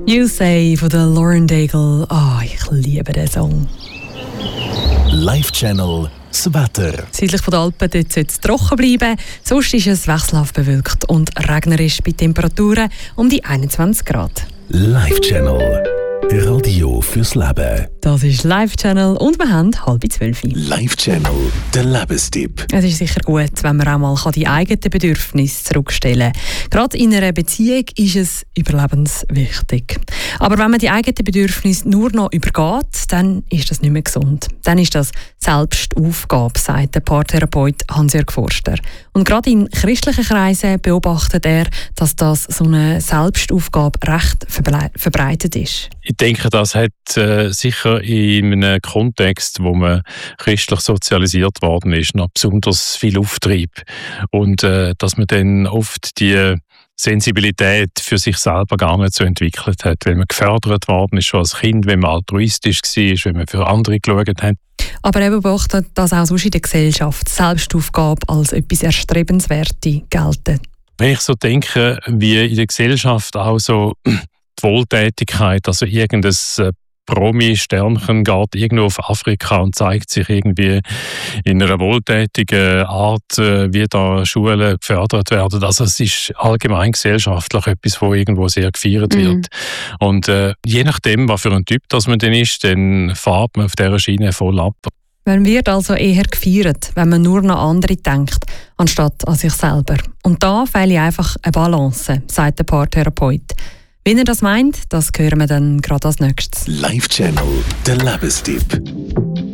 You Say von der Lauren Daigle. Ich liebe den Song. Live-Channel das Wetter. Südlich von den Alpen dort soll es trocken bleiben. Sonst ist es wechselhaft bewölkt und regnerisch bei Temperaturen um die 21 Grad. Live-Channel. Radio fürs Leben. Das ist Live-Channel und wir haben 11:30. Live-Channel, der Lebenstipp. Es ist sicher gut, wenn man auch mal die eigenen Bedürfnisse zurückstellen kann. Gerade in einer Beziehung ist es überlebenswichtig. Aber wenn man die eigenen Bedürfnisse nur noch übergeht, dann ist das nicht mehr gesund. Dann ist das Selbstaufgabe, sagt der Paartherapeut Hans-Jörg Forster. Und gerade in christlichen Kreisen beobachtet er, dass das so eine Selbstaufgabe recht verbreitet ist. Ich denke, das hat sicher in einem Kontext, wo man christlich sozialisiert worden ist, noch besonders viel Auftrieb. Und dass man dann oft die Sensibilität für sich selber gar nicht so entwickelt hat, weil man gefördert worden ist schon als Kind, wenn man altruistisch war, wenn man für andere geschaut hat. Aber er beobachtet, dass auch sonst in der Gesellschaft Selbstaufgabe als etwas Erstrebenswertes gelten. Wenn ich so denke, wie in der Gesellschaft auch so die Wohltätigkeit, also irgendein Promi-Sternchen geht irgendwo auf Afrika und zeigt sich irgendwie in einer wohltätigen Art, wie da Schulen gefördert werden. Also es ist allgemein gesellschaftlich etwas, wo irgendwo sehr gefeiert wird. Und je nachdem, was für ein Typ das man denn ist, dann fährt man auf dieser Schiene voll ab. Man wird also eher gefeiert, wenn man nur an andere denkt, anstatt an sich selber. Und da fehle einfach eine Balance, sagt der Paartherapeut. Wie er das meint, das hören wir dann gerade als nächstes. Live-Channel, der Lebenstipp.